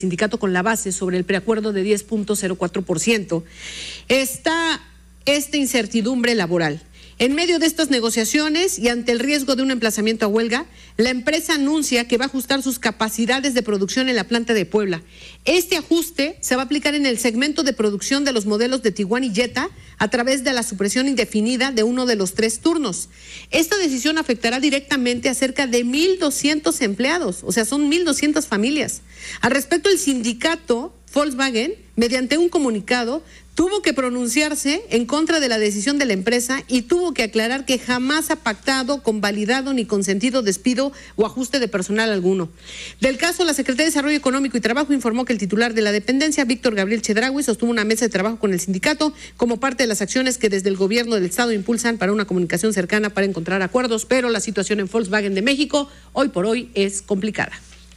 sindicato con la base sobre el preacuerdo de 10.04%, está esta incertidumbre laboral. En medio de estas negociaciones y ante el riesgo de un emplazamiento a huelga, la empresa anuncia que va a ajustar sus capacidades de producción en la planta de Puebla. Este ajuste se va a aplicar en el segmento de producción de los modelos de Tiguan y Jetta a través de la supresión indefinida de uno de los 3 turnos. Esta decisión afectará directamente a cerca de 1,200 empleados, o sea, son 1,200 familias. Al respecto, el sindicato Volkswagen, mediante un comunicado, tuvo que pronunciarse en contra de la decisión de la empresa y tuvo que aclarar que jamás ha pactado, convalidado ni consentido despido o ajuste de personal alguno. Del caso, la Secretaría de Desarrollo Económico y Trabajo informó que el titular de la dependencia, Víctor Gabriel Chedraui, sostuvo una mesa de trabajo con el sindicato como parte de las acciones que desde el gobierno del Estado impulsan para una comunicación cercana para encontrar acuerdos, pero la situación en Volkswagen de México hoy por hoy es complicada.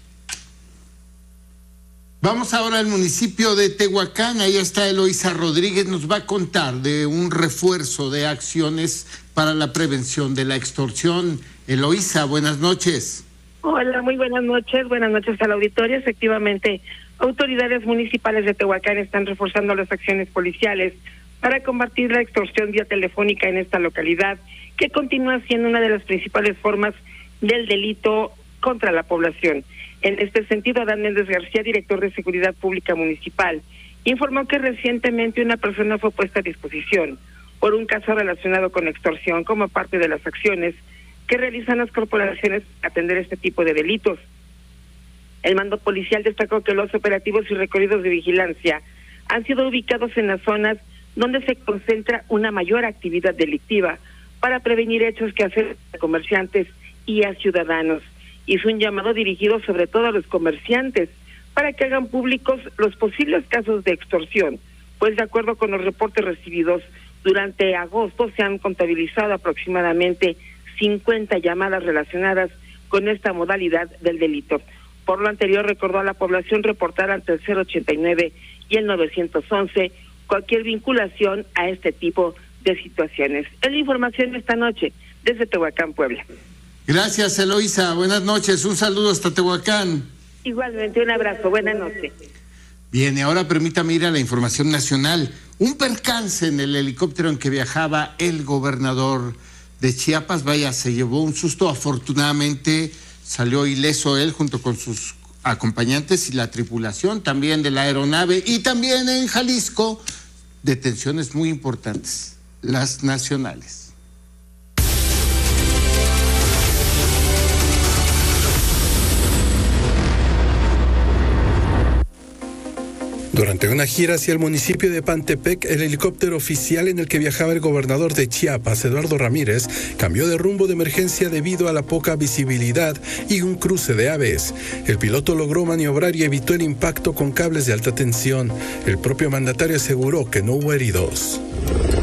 Vamos ahora al municipio de Tehuacán. Ahí está Eloísa Rodríguez, nos va a contar de un refuerzo de acciones para la prevención de la extorsión. Eloísa, buenas noches. Hola, muy buenas noches al auditorio. Efectivamente, autoridades municipales de Tehuacán están reforzando las acciones policiales para combatir la extorsión vía telefónica en esta localidad, que continúa siendo una de las principales formas del delito contra la población. En este sentido, Adán Méndez García, director de Seguridad Pública Municipal, informó que recientemente una persona fue puesta a disposición por un caso relacionado con extorsión como parte de las acciones que realizan las corporaciones para atender este tipo de delitos. El mando policial destacó que los operativos y recorridos de vigilancia han sido ubicados en las zonas donde se concentra una mayor actividad delictiva para prevenir hechos que afectan a comerciantes y a ciudadanos. Hizo un llamado dirigido sobre todo a los comerciantes para que hagan públicos los posibles casos de extorsión, pues de acuerdo con los reportes recibidos, durante agosto se han contabilizado aproximadamente 50 llamadas relacionadas con esta modalidad del delito. Por lo anterior, recordó a la población reportar ante el 089 y el 911 cualquier vinculación a este tipo de situaciones. Es la información esta noche desde Tehuacán, Puebla. Gracias, Eloísa. Buenas noches. Un saludo hasta Tehuacán. Igualmente, un abrazo. Buenas noches. Bien, y ahora permítame ir a la información nacional. Un percance en el helicóptero en que viajaba el gobernador de Chiapas. Vaya, se llevó un susto. Afortunadamente salió ileso él junto con sus acompañantes y la tripulación también de la aeronave. Y también en Jalisco, detenciones muy importantes, las nacionales. Durante una gira hacia el municipio de Pantepec, el helicóptero oficial en el que viajaba el gobernador de Chiapas, Eduardo Ramírez, cambió de rumbo de emergencia debido a la poca visibilidad y un cruce de aves. El piloto logró maniobrar y evitó el impacto con cables de alta tensión. El propio mandatario aseguró que no hubo heridos.